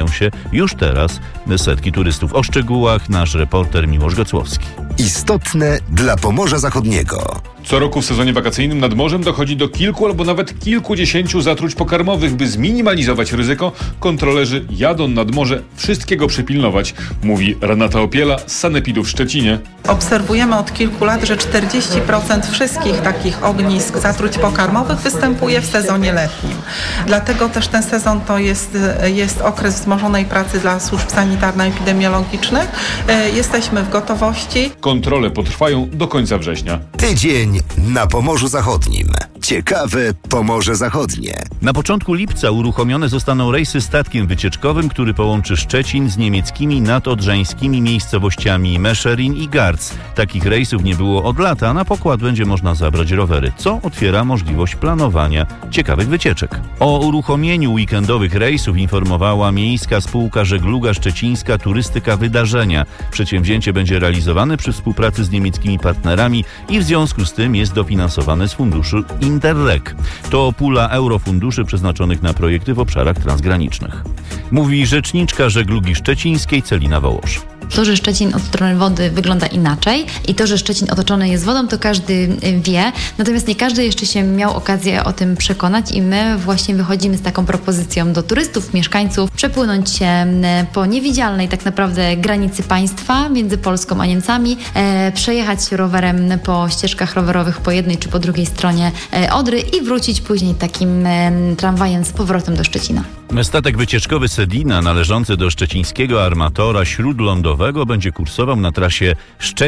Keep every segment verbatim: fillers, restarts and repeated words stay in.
spodziewają się już teraz setki turystów. O szczegółach nasz reporter Miłosz Gocłowski. Istotne dla Pomorza Zachodniego. Co roku w sezonie wakacyjnym nad morzem dochodzi do kilku albo nawet kilkudziesięciu zatruć pokarmowych. By zminimalizować ryzyko, kontrolerzy jadą nad morze wszystkiego przypilnować, mówi Renata Opiela z Sanepidu w Szczecinie. Obserwujemy od kilku lat, że czterdzieści procent wszystkich takich ognisk zatruć pokarmowych występuje w sezonie letnim. Dlatego też ten sezon to jest, jest okres wzmożonej pracy dla służb sanitarno-epidemiologicznych. Jesteśmy w gotowości. Kontrole potrwają do końca września. Tydzień na Pomorzu Zachodnim. Ciekawe Pomorze Zachodnie. Na początku lipca uruchomione zostaną rejsy statkiem wycieczkowym, który połączy Szczecin z niemieckimi nadodrzańskimi miejscowościami Mescherin i Garz. Takich rejsów nie było od lata, a na pokład będzie można zabrać rowery, co otwiera możliwość planowania ciekawych wycieczek. O uruchomieniu weekendowych rejsów informowała Miejska Spółka Żegluga Szczecińska Turystyka Wydarzenia. Przedsięwzięcie będzie realizowane przy współpracy z niemieckimi partnerami i w związku z tym jest dofinansowane z funduszu Interreg. To pula eurofunduszy przeznaczonych na projekty w obszarach transgranicznych. Mówi rzeczniczka Żeglugi Szczecińskiej Celina Wołosz. To, że Szczecin od strony wody wygląda inaczej i to, że Szczecin otoczony jest wodą, to każdy wie. Natomiast nie każdy jeszcze się miał okazję o tym przekonać i my właśnie wychodzimy z taką propozycją do turystów, mieszkańców, przepłynąć się po niewidzialnej tak naprawdę granicy państwa między Polską a Niemcami, e, przejechać rowerem po ścieżkach rowerowych po jednej czy po drugiej stronie e, Odry i wrócić później takim e, tramwajem z powrotem do Szczecina. Statek wycieczkowy Sedina, należący do szczecińskiego armatora śródlądowego, będzie kursował na trasie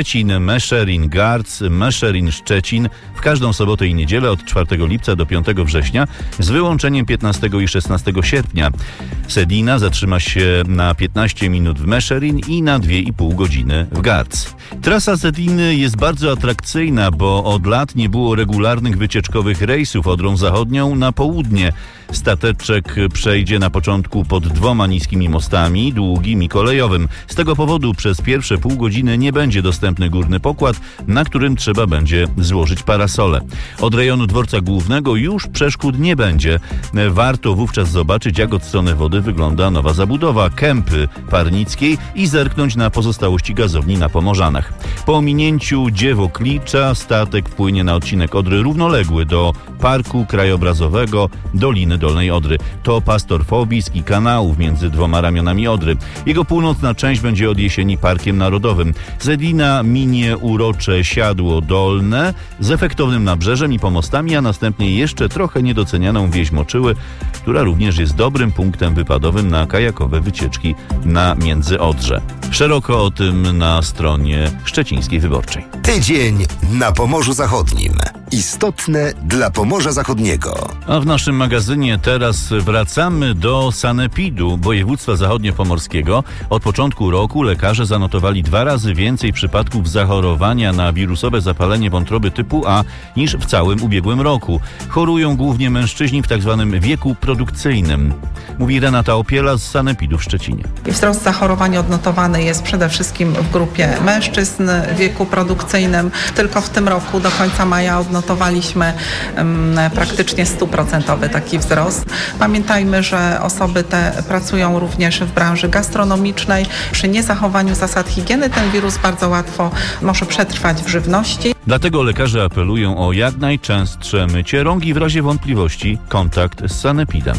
Szczecin-Mescherin-Garz, Mescherin-Szczecin w każdą sobotę i niedzielę od czwartego lipca do piątego września z wyłączeniem piętnastego i szesnastego sierpnia. Sedina zatrzyma się na piętnaście minut w Mescherin i na dwie i pół godziny w Garz. Trasa Sediny jest bardzo atrakcyjna, bo od lat nie było regularnych wycieczkowych rejsów Odrą Zachodnią na południe. Stateczek przejdzie na początku pod dwoma niskimi mostami, długim i kolejowym. Z tego powodu przez pierwsze pół godziny nie będzie dostępny górny pokład, na którym trzeba będzie złożyć parasole. Od rejonu dworca głównego już przeszkód nie będzie. Warto wówczas zobaczyć, jak od strony wody wygląda nowa zabudowa Kępy Parnickiej i zerknąć na pozostałości gazowni na Pomorzanach. Po ominięciu Dziewo-Klicza statek wpłynie na odcinek Odry równoległy do Parku Krajobrazowego Doliny Dolnej Odry. To pas Torfowisk i kanałów między dwoma ramionami Odry. Jego północna część będzie od jesieni Parkiem Narodowym. Sedina minie urocze Siadło Dolne z efektownym nabrzeżem i pomostami, a następnie jeszcze trochę niedocenianą wieś Moczyły, która również jest dobrym punktem wypadowym na kajakowe wycieczki na Międzyodrze. Szeroko o tym na stronie Szczecińskiej Wyborczej. Tydzień na Pomorzu Zachodnim. Istotne dla Pomorza Zachodniego. A w naszym magazynie teraz wracamy do Sanepidu, województwa zachodniopomorskiego. Od początku roku lekarze zanotowali dwa razy więcej przypadków zachorowania na wirusowe zapalenie wątroby typu A niż w całym ubiegłym roku. Chorują głównie mężczyźni w tak zwanym wieku produkcyjnym, mówi Renata Opiela z Sanepidu w Szczecinie. Wzrost zachorowań odnotowany jest przede wszystkim w grupie mężczyzn w wieku produkcyjnym. Tylko w tym roku do końca maja odnotowaliśmy um, praktycznie stuprocentowy taki wzrost. Pamiętajmy, że osoby te pracują również w branży gastronomicznej. Przy niezachowaniu zasad higieny ten wirus bardzo łatwo może przetrwać w żywności. Dlatego lekarze apelują o jak najczęstsze mycie rąk i w razie wątpliwości kontakt z Sanepidem.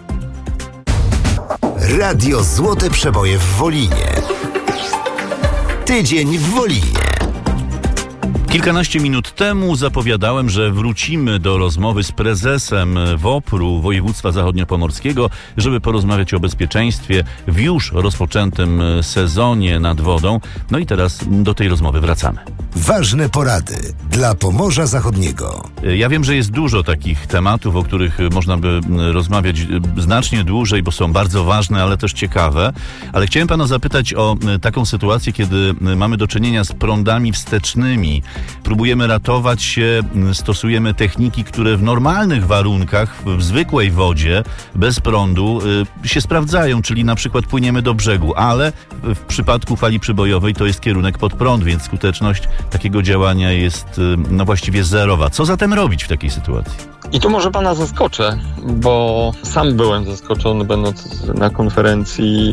Radio Złote Przeboje w Wolinie. Tydzień w Wolinie. Kilkanaście minut temu zapowiadałem, że wrócimy do rozmowy z prezesem WOPR-u Województwa Zachodniopomorskiego, żeby porozmawiać o bezpieczeństwie w już rozpoczętym sezonie nad wodą. No i teraz do tej rozmowy wracamy. Ważne porady dla Pomorza Zachodniego. Ja wiem, że jest dużo takich tematów, o których można by rozmawiać znacznie dłużej, bo są bardzo ważne, ale też ciekawe. Ale chciałem pana zapytać o taką sytuację, kiedy mamy do czynienia z prądami wstecznymi. Próbujemy ratować się, stosujemy techniki, które w normalnych warunkach, w zwykłej wodzie, bez prądu y, się sprawdzają, czyli na przykład płyniemy do brzegu, ale w przypadku fali przybojowej to jest kierunek pod prąd, więc skuteczność takiego działania jest y, no właściwie zerowa. Co zatem robić w takiej sytuacji? I tu może pana zaskoczę, bo sam byłem zaskoczony, będąc na konferencji